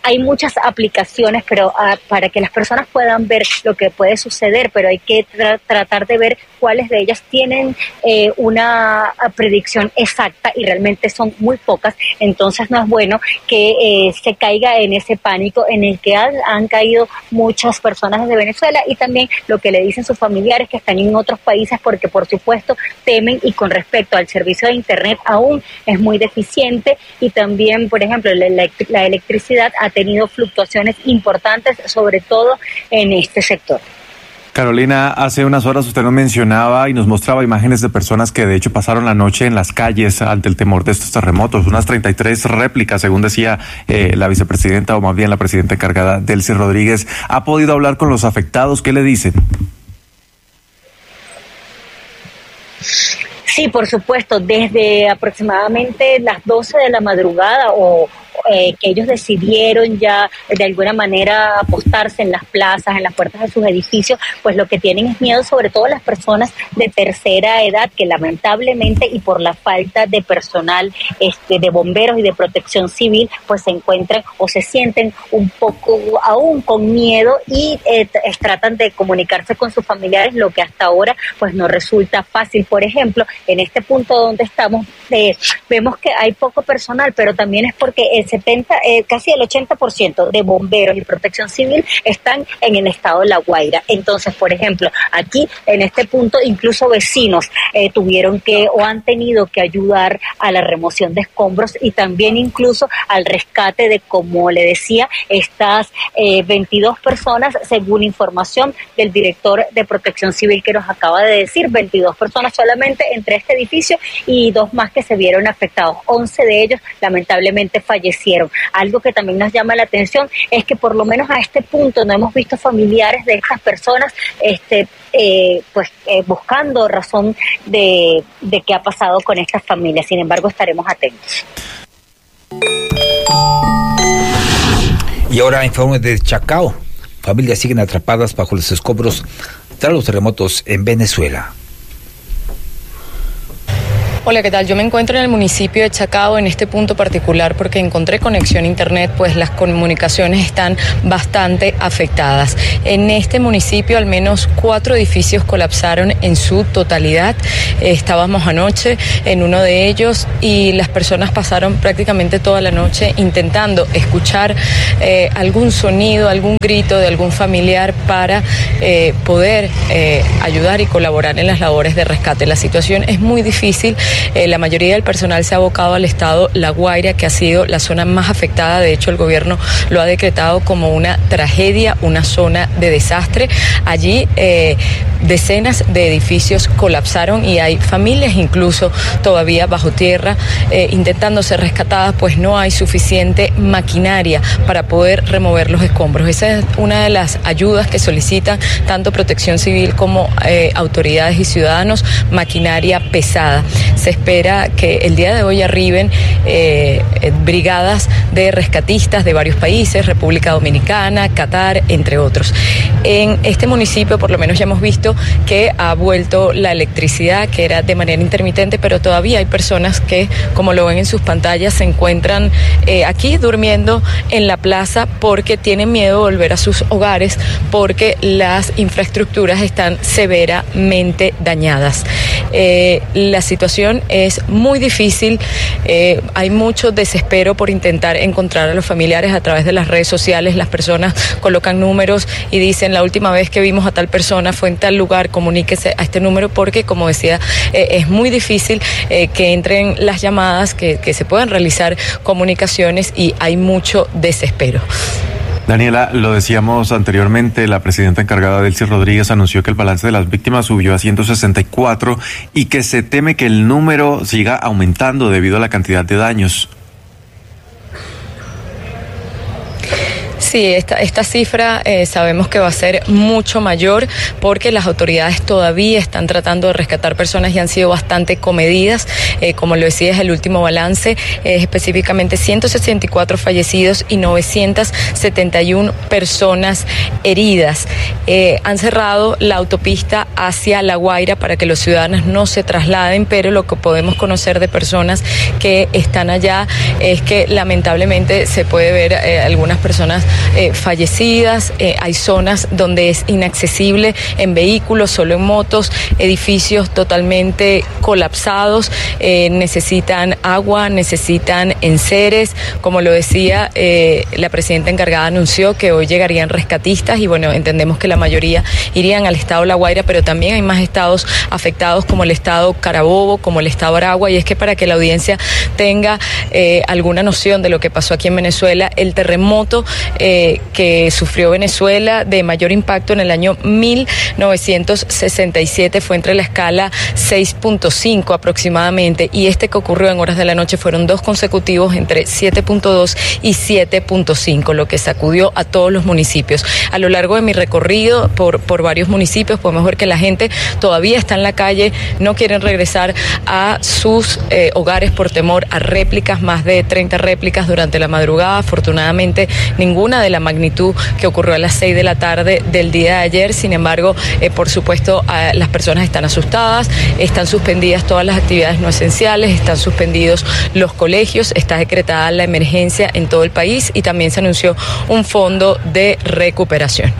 hay muchas aplicaciones, pero uh, para que las personas puedan ver lo que puede suceder, pero hay que tra- tratar de ver cuáles de ellas tienen eh, una predicción exacta y realmente son muy pocas. Entonces no es bueno que eh, se caiga en ese pánico en el que han, han caído muchas personas de Venezuela, y también lo que le dicen sus familiares que están en otros países, porque por supuesto temen. Y con respecto al servicio de internet, aún es muy deficiente, y también, por ejemplo, la, elect- la electricidad ha tenido fluctuaciones importantes, sobre todo en este sector. Carolina, hace unas horas usted nos mencionaba y nos mostraba imágenes de personas que de hecho pasaron la noche en las calles ante el temor de estos terremotos, unas treinta y tres réplicas, según decía eh, la vicepresidenta, o más bien la presidenta encargada, Delcy Rodríguez. ¿Ha podido hablar con los afectados? ¿Qué le dicen? Sí, por supuesto, desde aproximadamente las doce de la madrugada o eh, que ellos decidieron ya de alguna manera apostarse en las plazas, en las puertas de sus edificios, pues lo que tienen es miedo, sobre todo las personas de tercera edad, que lamentablemente y por la falta de personal este, de bomberos y de protección civil, pues se encuentran o se sienten un poco aún con miedo y eh, tratan de comunicarse con sus familiares, lo que hasta ahora pues no resulta fácil. Por ejemplo, en este punto donde estamos, eh, vemos que hay poco personal, pero también es porque el setenta, eh, casi el ochenta por ciento de bomberos y protección civil están en el estado de La Guaira. Entonces, por ejemplo, aquí en este punto incluso vecinos eh, tuvieron que o han tenido que ayudar a la remoción de escombros y también incluso al rescate de, como le decía, estas eh, veintidós personas, según información del director de protección civil que nos acaba de decir, veintidós personas solamente entre este edificio y dos más que se vieron afectados. once de ellos lamentablemente fallecieron. Algo que también nos llama la atención es que por lo menos a este punto no hemos visto familiares de estas personas este, eh, pues eh, buscando razón de, de qué ha pasado con estas familias. Sin embargo, estaremos atentos. Y ahora informe de Chacao. Familias siguen atrapadas bajo los escombros tras los terremotos en Venezuela. Hola, ¿qué tal? Yo me encuentro en el municipio de Chacao, en este punto particular, porque encontré conexión a internet, pues las comunicaciones están bastante afectadas. En este municipio al menos cuatro edificios colapsaron en su totalidad. Eh, estábamos anoche en uno de ellos y las personas pasaron prácticamente toda la noche intentando escuchar eh, algún sonido, algún grito de algún familiar para eh, poder eh, ayudar y colaborar en las labores de rescate. La situación es muy difícil. Eh, la mayoría del personal se ha abocado al estado La Guaira, que ha sido la zona más afectada. De hecho, el gobierno lo ha decretado como una tragedia, una zona de desastre. Allí eh, decenas de edificios colapsaron y hay familias incluso todavía bajo tierra eh, intentando ser rescatadas, pues no hay suficiente maquinaria para poder remover los escombros. Esa es una de las ayudas que solicitan tanto Protección Civil como eh, autoridades y ciudadanos, maquinaria pesada. Se espera que el día de hoy arriben eh, brigadas de rescatistas de varios países, República Dominicana, Qatar, entre otros. En este municipio por lo menos ya hemos visto que ha vuelto la electricidad, que era de manera intermitente, pero todavía hay personas que, como lo ven en sus pantallas, se encuentran eh, aquí durmiendo en la plaza porque tienen miedo de volver a sus hogares porque las infraestructuras están severamente dañadas. Eh, la situación es muy difícil, eh, hay mucho desespero por intentar encontrar a los familiares a través de las redes sociales. Las personas colocan números y dicen: la última vez que vimos a tal persona fue en tal lugar, comuníquese a este número, porque, como decía, eh, es muy difícil eh, que entren las llamadas, que, que se puedan realizar comunicaciones y hay mucho desespero. Daniela, lo decíamos anteriormente, la presidenta encargada, Delcy Rodríguez, anunció que el balance de las víctimas subió a ciento sesenta y cuatro y que se teme que el número siga aumentando debido a la cantidad de daños. Sí, esta, esta cifra eh, sabemos que va a ser mucho mayor porque las autoridades todavía están tratando de rescatar personas y han sido bastante comedidas. Eh, como lo decía, es el último balance, eh, específicamente ciento sesenta y cuatro fallecidos y novecientas setenta y una personas heridas. Eh, han cerrado la autopista hacia La Guaira para que los ciudadanos no se trasladen, pero lo que podemos conocer de personas que están allá es que lamentablemente se puede ver eh, algunas personas eh, fallecidas, eh, hay zonas donde es inaccesible en vehículos, solo en motos, edificios totalmente colapsados, eh, necesitan agua, necesitan enseres, como lo decía, eh, la presidenta encargada anunció que hoy llegarían rescatistas y bueno, entendemos que la mayoría irían al estado La Guaira, pero también hay más estados afectados como el estado Carabobo, como el estado Aragua, y es que para que la audiencia tenga eh, alguna noción de lo que pasó aquí en Venezuela, el terremoto eh, que sufrió Venezuela de mayor impacto en el año mil novecientos sesenta y siete fue entre la escala seis punto cinco aproximadamente, y este que ocurrió en horas de la noche fueron dos consecutivos entre siete punto dos y siete punto cinco, lo que sacudió a todos los municipios. A lo largo de mi recorrido por, por varios municipios podemos ver que la gente todavía está en la calle, no quieren regresar a sus eh, hogares por temor a réplicas, más de treinta réplicas durante la madrugada, afortunadamente ninguna de la magnitud que ocurrió a las seis de la tarde del día de ayer. Sin embargo, eh, por supuesto, eh, las personas están asustadas, están suspendidas todas las actividades no esenciales, están suspendidos los colegios, está decretada la emergencia en todo el país y también se anunció un fondo de recuperación.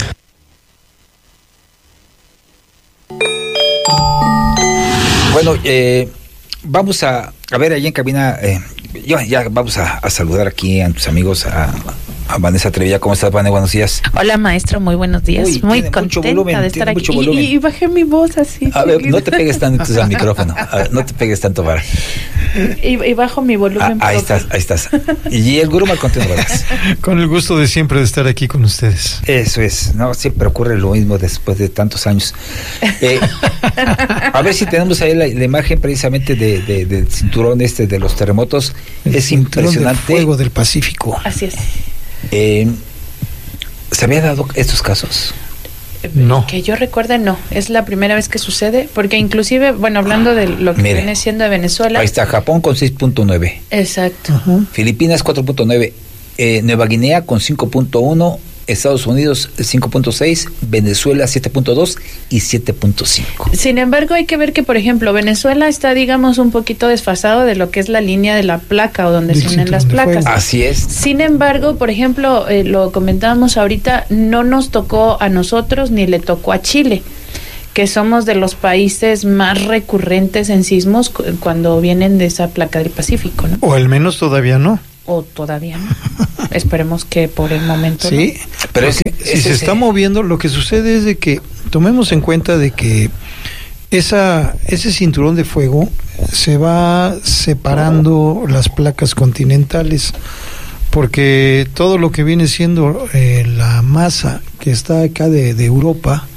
Bueno, eh, vamos a, a ver allá en cabina, eh, ya, ya vamos a, a saludar aquí a tus amigos, a, a Vanessa Trevilla. ¿Cómo estás, Vanessa? Buenos días. Hola, maestro, muy buenos días. Uy, muy tiene contenta mucho volumen, de estar tiene aquí. mucho volumen. Y, y bajé mi voz así. A ver, no te pegues tanto al micrófono, a ver, no te pegues tanto para... Y, y bajo mi volumen. Ah, ahí estás, ahí estás. Y el Gurú Marcontes Vargas. Con el gusto de siempre de estar aquí con ustedes. Eso es, no, siempre ocurre lo mismo después de tantos años. Eh, a ver si tenemos ahí la, la imagen precisamente de, de, del cinturón este de los terremotos. El es impresionante. El fuego del Pacífico. Así es. Eh, ¿Se había dado estos casos? No. Que yo recuerde, no. Es la primera vez que sucede, porque inclusive, bueno, hablando de lo que Mire, viene siendo de Venezuela. Ahí está, Japón con seis punto nueve. Exacto. Uh-huh. Filipinas cuatro punto nueve. Eh, Nueva Guinea con cinco punto uno. Estados Unidos cinco punto seis, Venezuela siete punto dos y siete punto cinco. Sin embargo, hay que ver que, por ejemplo, Venezuela está, digamos, un poquito desfasado de lo que es la línea de la placa o donde se unen las placas. Así es. Sin embargo, por ejemplo, eh, lo comentábamos ahorita, no nos tocó a nosotros ni le tocó a Chile, que somos de los países más recurrentes en sismos cu- cuando vienen de esa placa del Pacífico, ¿no? O al menos todavía no. O todavía no. Esperemos que por el momento sí, no. Pero si ese, se está moviendo, lo que sucede es de que tomemos en cuenta de que esa ese cinturón de fuego se va separando las placas continentales, porque todo lo que viene siendo eh, la masa que está acá de, de Europa,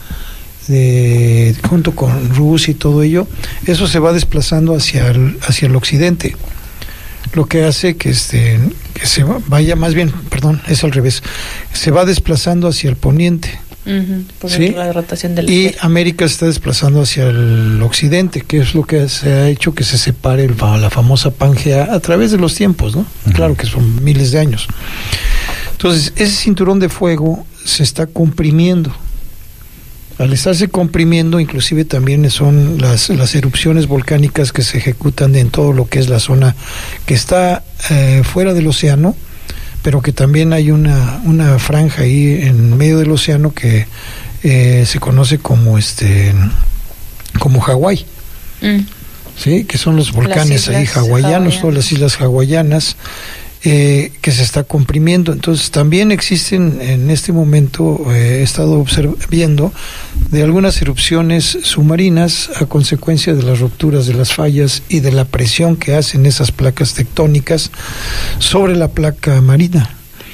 de, junto con Rusia y todo ello, eso se va desplazando hacia el, hacia el occidente, lo que hace que este que se vaya, más bien, perdón, es al revés, se va desplazando hacia el poniente. Uh-huh, por ¿sí? la rotación del Y América se está desplazando hacia el occidente, que es lo que se ha hecho que se separe el, la famosa Pangea a través de los tiempos, ¿no? Uh-huh. Claro que son miles de años. Entonces, ese cinturón de fuego se está comprimiendo. Al estarse comprimiendo, inclusive también son las, las erupciones volcánicas que se ejecutan en todo lo que es la zona que está eh, fuera del océano, pero que también hay una, una franja ahí en medio del océano que eh, se conoce como este como Hawái, mm. ¿sí? Que son los volcanes ahí hawaianos, todas las islas hawaianas, eh, que se está comprimiendo. Entonces también existen en este momento, eh, he estado observando de algunas erupciones submarinas a consecuencia de las rupturas de las fallas y de la presión que hacen esas placas tectónicas sobre la placa marina.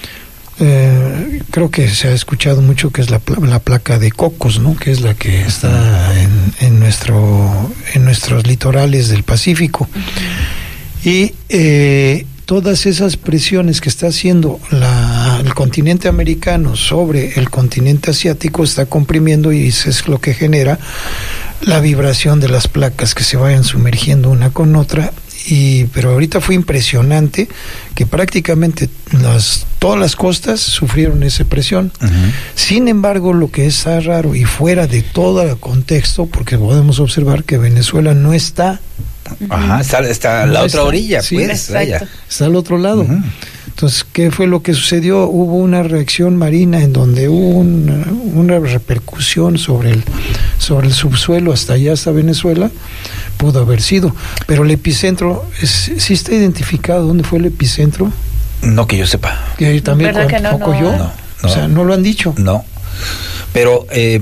Eh, creo que se ha escuchado mucho que es la, la placa de Cocos, ¿no? Que es la que está en, en nuestro en nuestros litorales del Pacífico. Y eh, todas esas presiones que está haciendo la, el el continente americano sobre el continente asiático está comprimiendo y eso es lo que genera la vibración de las placas que se vayan sumergiendo una con otra. Y pero ahorita fue impresionante que prácticamente las todas las costas sufrieron esa presión. Uh-huh. Sin embargo, lo que es raro y fuera de todo el contexto, porque podemos observar que Venezuela no está. Ajá, está, está a la no otra está, orilla, sí, pues. Allá. Está al otro lado. Uh-huh. Entonces, ¿qué fue lo que sucedió? Hubo una reacción marina en donde hubo una, una repercusión sobre el, sobre el subsuelo hasta allá, hasta Venezuela, pudo haber sido. Pero el epicentro, es, ¿sí está identificado dónde fue el epicentro? No que yo sepa. Que también tampoco no, no. yo. No, no. O sea, no lo han dicho. No. Pero eh,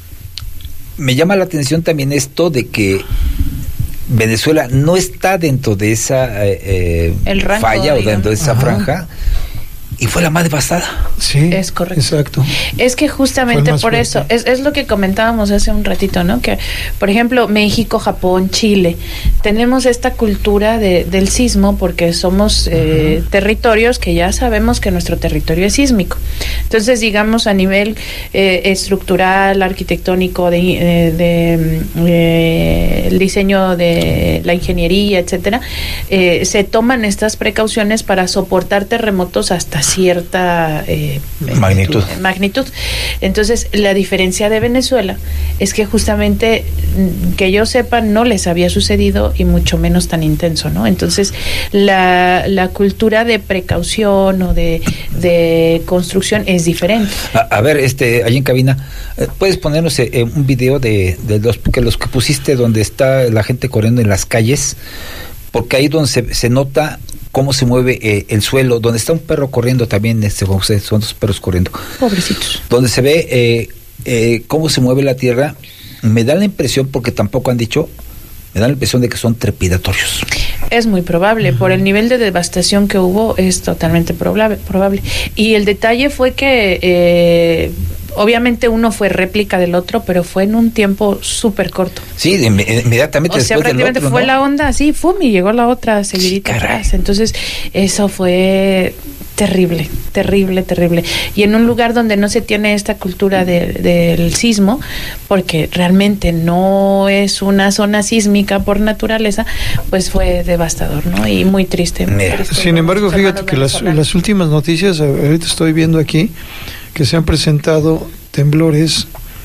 me llama la atención también esto de que Venezuela no está dentro de esa eh, El rango, falla digamos. o dentro de esa Ajá. franja, y fue la más devastada. Sí, es correcto. Exacto. Es que justamente por fuerte. eso, es, es lo que comentábamos hace un ratito, ¿no? Que, por ejemplo, México, Japón, Chile, tenemos esta cultura de, del sismo porque somos eh, uh-huh. territorios que ya sabemos que nuestro territorio es sísmico. Entonces, digamos, a nivel eh, estructural, arquitectónico, de, eh, de eh, el diseño de la ingeniería, etcétera, eh, se toman estas precauciones para soportar terremotos hasta cierta eh, magnitud. magnitud. Entonces, la diferencia de Venezuela es que justamente, que yo sepa, no les había sucedido y mucho menos tan intenso, ¿no? Entonces, la, la cultura de precaución o de, de construcción es diferente. A, a ver, este, ahí en cabina, ¿puedes ponernos eh, un video de, de los que los que pusiste donde está la gente corriendo en las calles? Porque ahí donde se, se nota cómo se mueve eh, el suelo, donde está un perro corriendo también, este, son dos perros corriendo. Pobrecitos. Donde se ve eh, eh, cómo se mueve la tierra, me da la impresión, porque tampoco han dicho, me da la impresión de que son trepidatorios. Es muy probable, uh-huh. por el nivel de devastación que hubo, es totalmente probable. probable. Y el detalle fue que, eh, obviamente uno fue réplica del otro, pero fue en un tiempo súper corto. Sí, inmediatamente o sea, después prácticamente del otro, fue ¿no? la onda así, fum, y llegó la otra seguidita sí, atrás. Entonces, eso fue terrible, terrible, terrible. Y en un lugar donde no se tiene esta cultura de, del sismo, porque realmente no es una zona sísmica por naturaleza, pues fue devastador, ¿no? Y muy triste. Muy triste. Sin embargo, fíjate que las, las últimas noticias, ahorita estoy viendo aquí, que se han presentado temblores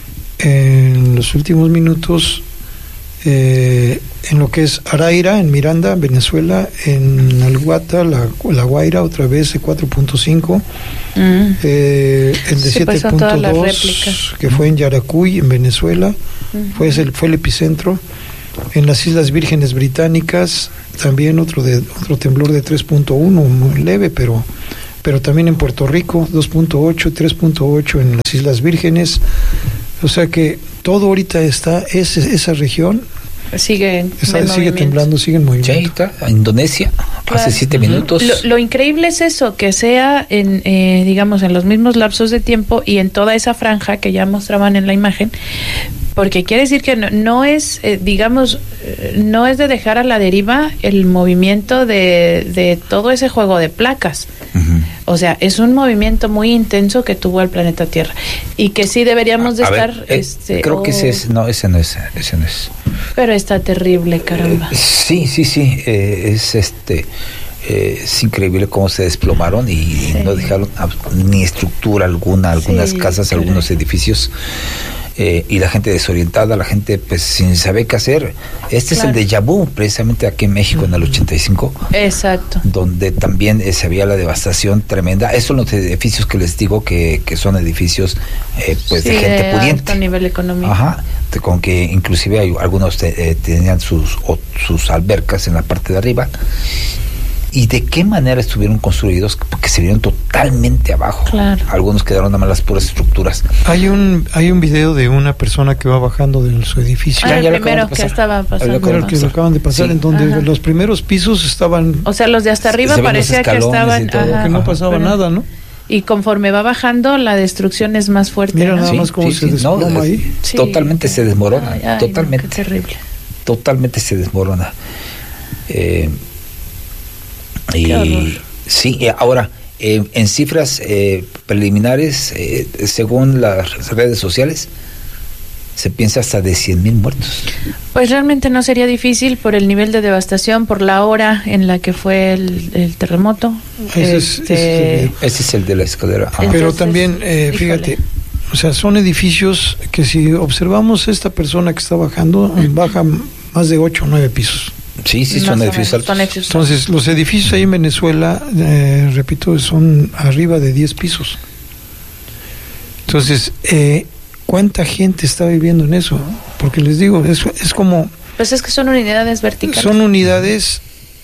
en los últimos minutos eh, en lo que es Araira, en Miranda, Venezuela, en Alguata, La, La Guaira, otra vez de cuatro punto cinco, mm. eh, el de siete punto dos, que fue en Yaracuy, en Venezuela, mm. fue, el, fue el epicentro. En las Islas Vírgenes Británicas, también otro, de, otro temblor de tres punto uno, muy leve, pero... pero también en Puerto Rico, dos punto ocho, tres punto ocho en las Islas Vírgenes. O sea que todo ahorita está, es, esa región sigue, está, sigue temblando, sigue en movimiento. Chaita, Indonesia, claro. Hace siete uh-huh. minutos. Lo, lo increíble es eso, que sea en, eh, digamos, en los mismos lapsos de tiempo y en toda esa franja que ya mostraban en la imagen, porque quiere decir que no, no es, eh, digamos, eh, no es de dejar a la deriva el movimiento de, de todo ese juego de placas. Uh-huh. O sea, es un movimiento muy intenso que tuvo el planeta Tierra y que sí deberíamos de a estar... Ver, eh, este, creo oh, que ese es, no, ese no es, ese no es. Pero está terrible, caramba. Eh, sí, sí, sí, eh, es este... Eh, es increíble cómo se desplomaron y sí. no dejaron ni estructura alguna, algunas sí, casas, caray. algunos edificios. Eh, y la gente desorientada, la gente pues sin saber qué hacer. Este claro. es el déjà vu, precisamente aquí en México, uh-huh. en el ochenta y cinco. Exacto. Donde también eh, se había la devastación tremenda. Esos son los edificios que les digo que, que son edificios eh, pues sí, de gente de pudiente. Alto nivel económico. Ajá. De, con que inclusive hay, algunos te, eh, tenían sus, o, sus albercas en la parte de arriba. ¿Y de qué manera estuvieron construidos? Porque se vieron totalmente abajo. Claro. Algunos quedaron nada más las puras estructuras. Hay un hay un video de una persona que va bajando de su edificio. Ah, el primero que estaba pasando. El que lo acaban de pasar, sí. en donde Ajá. los primeros pisos estaban... O sea, los de hasta arriba parecía que estaban... Ajá, que no pasaba pero, nada, ¿no? Y conforme va bajando, la destrucción es más fuerte. Mira ¿no? nada sí, más cómo sí, se sí, desploma no, ahí. Sí. Totalmente se desmorona. Ay, ay, totalmente. No, qué terrible. Totalmente se desmorona. Eh... Y sí, ahora eh, en cifras eh, preliminares, eh, según las redes sociales, se piensa hasta de cien mil muertos. Pues realmente no sería difícil por el nivel de devastación, por la hora en la que fue el, el terremoto. Ese es, este, ese, ese es el de la escalera. Ah. Pero también, eh, fíjate, o sea, son edificios que si observamos esta persona que está bajando, baja más de ocho o nueve pisos. Sí, sí, son edificios altos. Son edificios. Entonces, los edificios ahí en Venezuela, eh, repito, son arriba de diez pisos. Entonces, eh, ¿cuánta gente está viviendo en eso? Porque les digo, es, es como... Pues es que son unidades verticales. Son unidades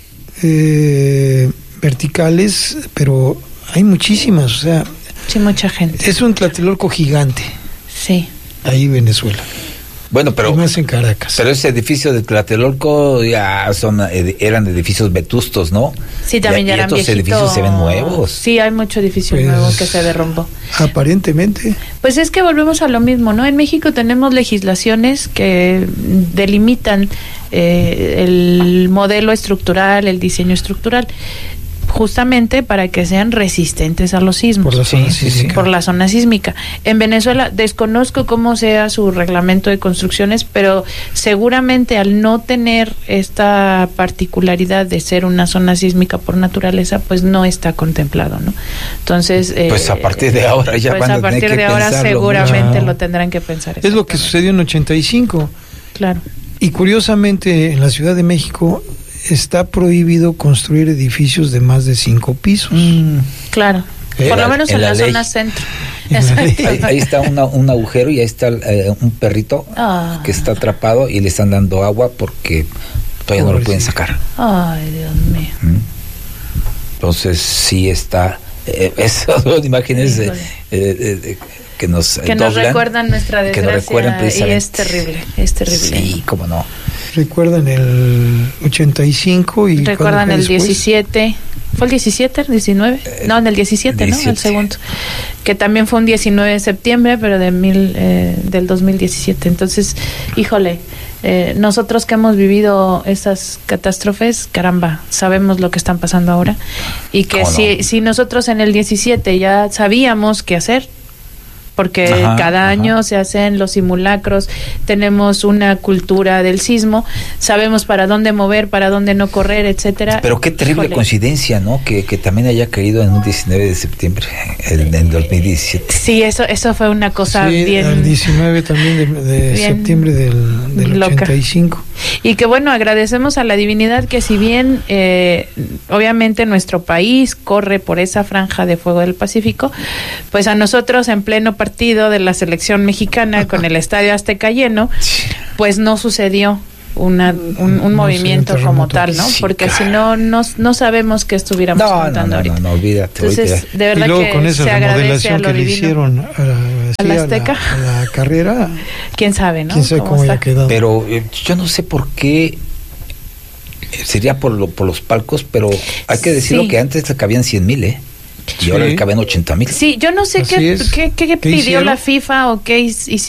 eh, verticales, pero hay muchísimas, o sea... Sí, mucha gente. Es un Tlatelolco gigante. Sí. Ahí Venezuela. Bueno, pero... Y más en Caracas. Pero ese edificio de Tlatelolco ya son, eran edificios vetustos, ¿no? Sí, también ya, ya eran viejitos. Estos edificios se ven nuevos. Sí, hay mucho edificio pues, nuevo que se derrumbó. Aparentemente. Pues es que volvemos a lo mismo, ¿no? En México tenemos legislaciones que delimitan eh, el modelo estructural, el diseño estructural, justamente para que sean resistentes a los sismos. Por la zona sí, sísmica. Por la zona sísmica. En Venezuela desconozco cómo sea su reglamento de construcciones, pero seguramente al no tener esta particularidad de ser una zona sísmica por naturaleza, pues no está contemplado, ¿no? Entonces... Eh, pues a partir de ahora ya pues van a, a partir tener de que ahora pensarlo. seguramente No. lo tendrán que pensar. Es lo que sucedió en ochenta y cinco. Claro. Y curiosamente en la Ciudad de México está prohibido construir edificios de más de cinco pisos. Mm, claro, eh, por lo menos en, en la, la zona centro. Ahí, ahí está una, un agujero y ahí está eh, un perrito ah. que está atrapado y le están dando agua porque todavía no lo pueden sacar. Ay, Dios mío. ¿Mm? Entonces sí está... Eh, esas son imágenes eh, eh, que nos que nos doblan, recuerdan nuestra desgracia, que nos recuerdan y es terrible, es terrible. Sí, cómo no. Recuerdan el ochenta y cinco y recuerdan el diecisiete, ¿fue el diecisiete, el diecinueve? Eh, no, en el diecisiete, diecisiete. ¿No? El segundo, que también fue un diecinueve de septiembre, pero de mil, eh, del dos mil diecisiete. Entonces, híjole, eh, nosotros que hemos vivido esas catástrofes, caramba, sabemos lo que están pasando ahora, y que si, no? si nosotros en el diecisiete ya sabíamos qué hacer, porque ajá, cada año ajá. se hacen los simulacros, tenemos una cultura del sismo, sabemos para dónde mover, para dónde no correr, etcétera. Pero qué terrible Híjole. coincidencia, ¿no? Que, que también haya caído en un diecinueve de septiembre, en el dos mil diecisiete. Sí, eso eso fue una cosa sí, bien... el diecinueve también de, de septiembre del, del ochenta y cinco. Y que bueno, agradecemos a la divinidad que si bien eh, obviamente nuestro país corre por esa franja de fuego del Pacífico, pues a nosotros en pleno partido de la selección mexicana con el Estadio Azteca lleno, pues no sucedió una, un, un no movimiento como tal, ¿no? Sí, Porque claro. si no, no, no sabemos qué estuviéramos no, contando no, no, ahorita. No, no, olvídate. Entonces, olvídate. de verdad y luego que con esa se remodelación que le divino. hicieron a la, ¿A la Azteca? A la, a la carrera. ¿Quién sabe, no? ¿Quién sabe cómo, cómo haya quedado? Pero eh, yo no sé por qué sería por, lo, por los palcos, pero hay que decirlo sí. que antes le cabían cien mil, ¿eh? Y sí. ahora le caben ochenta mil. Sí, yo no sé qué, qué, qué, qué pidió hicieron? la FIFA o qué hicieron